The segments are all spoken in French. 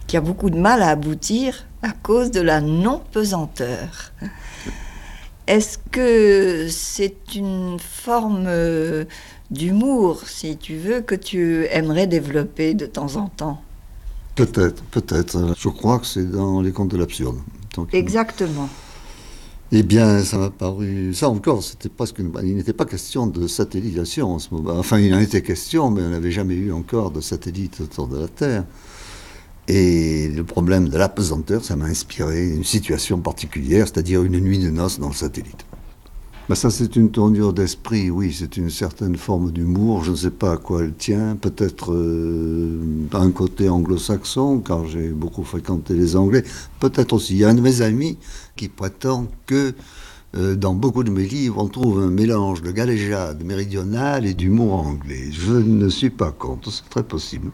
qui a beaucoup de mal à aboutir à cause de la non-pesanteur. Est-ce que c'est une forme d'humour, si tu veux, que tu aimerais développer de temps en temps? Peut-être. Je crois que c'est dans les contes de l'absurde. Donc, Exactement. eh bien, ça m'a paru... Ça encore, il n'était pas question de satellisation en ce moment. Enfin, il en était question, mais on n'avait jamais eu encore de satellite autour de la Terre. Et le problème de l'apesanteur, ça m'a inspiré une situation particulière, c'est-à-dire une nuit de noces dans le satellite. Ben ça, c'est une tournure d'esprit, oui, c'est une certaine forme d'humour. Je ne sais pas à quoi elle tient. Peut-être un côté anglo-saxon, car j'ai beaucoup fréquenté les Anglais. Peut-être aussi, il y a un de mes amis qui prétend que dans beaucoup de mes livres, on trouve un mélange de galéjade méridionale et d'humour anglais. Je ne suis pas contre, c'est très possible.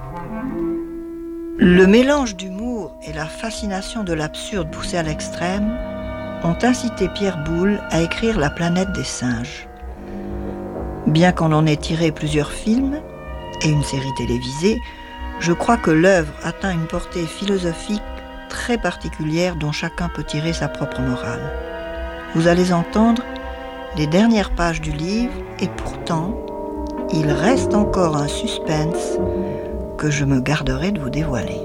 Le mélange d'humour et la fascination de l'absurde poussé à l'extrême ont incité Pierre Boulle à écrire La planète des singes. Bien qu'on en ait tiré plusieurs films et une série télévisée, je crois que l'œuvre atteint une portée philosophique très particulière dont chacun peut tirer sa propre morale. Vous allez entendre les dernières pages du livre et pourtant, il reste encore un suspense que je me garderai de vous dévoiler.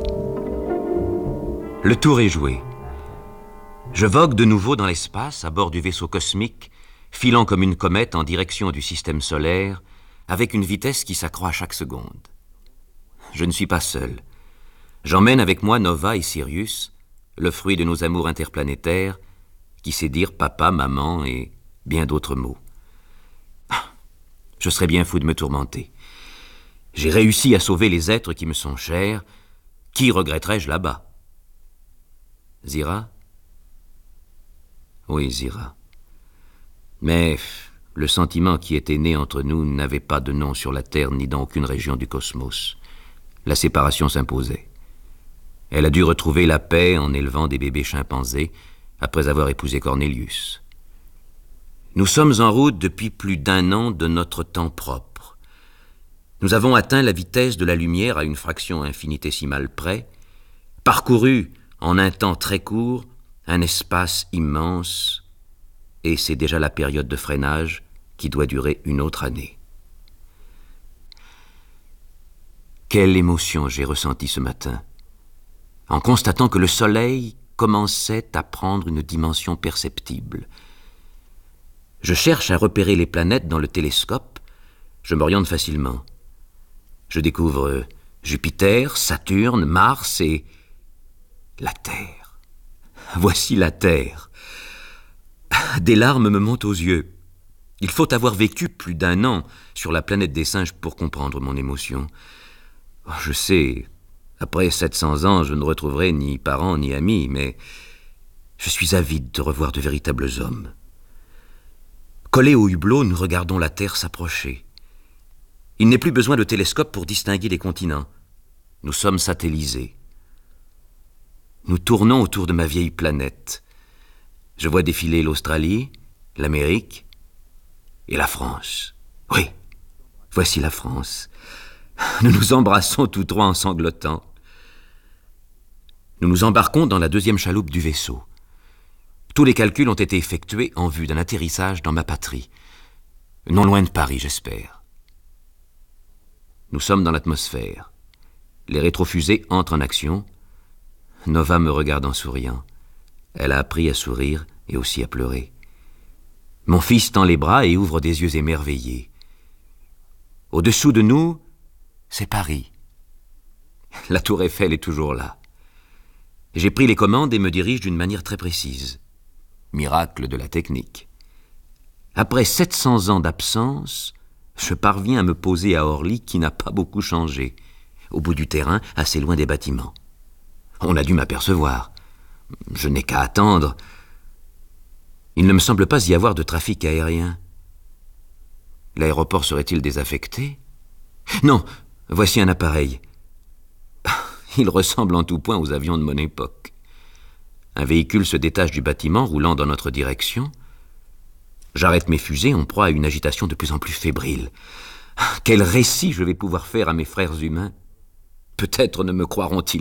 Le tour est joué. Je vogue de nouveau dans l'espace à bord du vaisseau cosmique, filant comme une comète en direction du système solaire, avec une vitesse qui s'accroît chaque seconde. Je ne suis pas seul. J'emmène avec moi Nova et Sirius, le fruit de nos amours interplanétaires, qui sait dire papa, maman et bien d'autres mots. Je serais bien fou de me tourmenter. J'ai réussi à sauver les êtres qui me sont chers. Qui regretterais-je là-bas? Zira? Oui, Zira. Mais le sentiment qui était né entre nous n'avait pas de nom sur la Terre ni dans aucune région du cosmos. La séparation s'imposait. Elle a dû retrouver la paix en élevant des bébés chimpanzés après avoir épousé Cornelius. Nous sommes en route depuis plus d'1 an de notre temps propre. Nous avons atteint la vitesse de la lumière à une fraction infinitésimale près, parcouru en un temps très court un espace immense, et c'est déjà la période de freinage qui doit durer une autre année. Quelle émotion j'ai ressentie ce matin, en constatant que le soleil commençait à prendre une dimension perceptible. Je cherche à repérer les planètes dans le télescope, je m'oriente facilement. Je découvre Jupiter, Saturne, Mars et la Terre. Voici la Terre. Des larmes me montent aux yeux. Il faut avoir vécu plus d'1 an sur la planète des singes pour comprendre mon émotion. Je sais, après 700 ans, je ne retrouverai ni parents ni amis, mais je suis avide de revoir de véritables hommes. Collés au hublot, nous regardons la Terre s'approcher. Il n'est plus besoin de télescope pour distinguer les continents. Nous sommes satellisés. Nous tournons autour de ma vieille planète. Je vois défiler l'Australie, l'Amérique et la France. Oui, voici la France. Nous nous embrassons tous trois en sanglotant. Nous nous embarquons dans la 2e chaloupe du vaisseau. Tous les calculs ont été effectués en vue d'un atterrissage dans ma patrie. Non loin de Paris, j'espère. Nous sommes dans l'atmosphère. Les rétrofusées entrent en action. Nova me regarde en souriant. Elle a appris à sourire et aussi à pleurer. Mon fils tend les bras et ouvre des yeux émerveillés. Au-dessous de nous, c'est Paris. La tour Eiffel est toujours là. J'ai pris les commandes et me dirige d'une manière très précise. Miracle de la technique. Après 700 ans d'absence, je parviens à me poser à Orly qui n'a pas beaucoup changé, au bout du terrain, assez loin des bâtiments. On a dû m'apercevoir. Je n'ai qu'à attendre. Il ne me semble pas y avoir de trafic aérien. L'aéroport serait-il désaffecté? Non, voici un appareil. Il ressemble en tout point aux avions de mon époque. Un véhicule se détache du bâtiment, roulant dans notre direction. J'arrête mes fusées en proie à une agitation de plus en plus fébrile. Quel récit je vais pouvoir faire à mes frères humains? Peut-être ne me croiront-ils